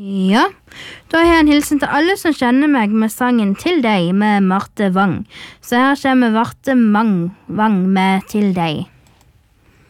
Ja, da har jeg en hilsen til alle som kjenner meg med sangen Til deg med Marte Wang. Så her kommer Marte Wang med Til deg.